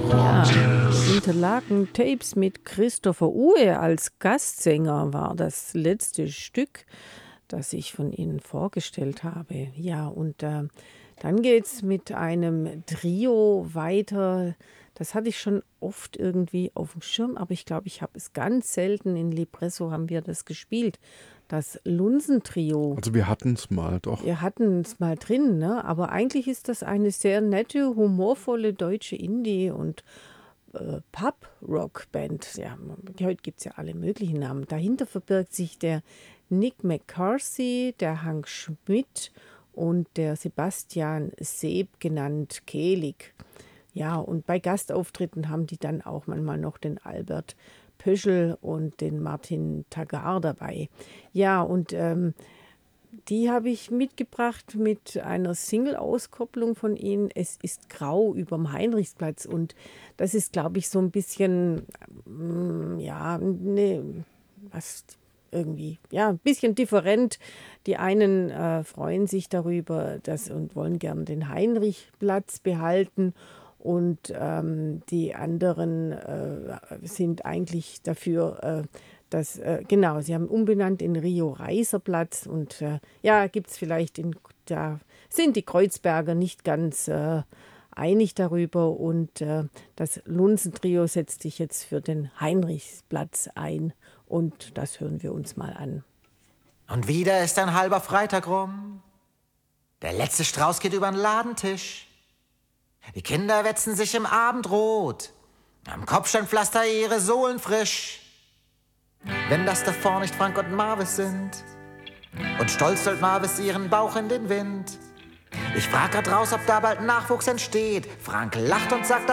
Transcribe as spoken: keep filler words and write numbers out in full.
Ja, Interlaken Tapes mit Christopher Uhe als Gastsänger war das letzte Stück, das ich von Ihnen vorgestellt habe. Ja, und äh, dann geht's mit einem Trio weiter. Das hatte ich schon oft irgendwie auf dem Schirm, aber ich glaube, ich habe es ganz selten in Lipresso haben wir das gespielt. Das Lunsen-Trio. Also wir hatten es mal, doch. Wir hatten es mal drin, ne? Aber eigentlich ist das eine sehr nette, humorvolle deutsche Indie- und äh, Pub-Rock-Band. Ja, heute gibt es ja alle möglichen Namen. Dahinter verbirgt sich der Nick McCarthy, der Hank Schmidt und der Sebastian Seeb, genannt Kehlig. Ja, und bei Gastauftritten haben die dann auch manchmal noch den Albert Pöschel und den Martin Tagar dabei. Ja, und ähm, die habe ich mitgebracht mit einer Single-Auskopplung von ihnen. Es ist grau überm Heinrichsplatz und das ist, glaube ich, so ein bisschen, mm, ja, ne, was irgendwie, ja, ein bisschen different. Die einen äh, freuen sich darüber dass, und wollen gern den Heinrichplatz behalten. Und ähm, die anderen äh, sind eigentlich dafür, äh, dass, äh, genau, sie haben umbenannt in Rio-Reiser-Platz. Und äh, ja, gibt es vielleicht, in, da sind die Kreuzberger nicht ganz äh, einig darüber. Und äh, das Lunsen-Trio setzt sich jetzt für den Heinrichsplatz ein. Und das hören wir uns mal an. Und wieder ist ein halber Freitag rum. Der letzte Strauß geht über den Ladentisch. Die Kinder wetzen sich im Abendrot. Am Kopfsteinpflaster ihre Sohlen frisch. Wenn das davor nicht Frank und Marvis sind. Und stolz hält Marvis ihren Bauch in den Wind. Ich frag grad raus, ob da bald Nachwuchs entsteht. Frank lacht und sagt,